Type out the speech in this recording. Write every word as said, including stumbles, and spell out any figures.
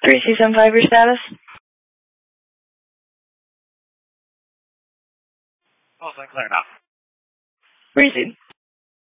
three C seven five, your status? Oh, clear now. Proceed.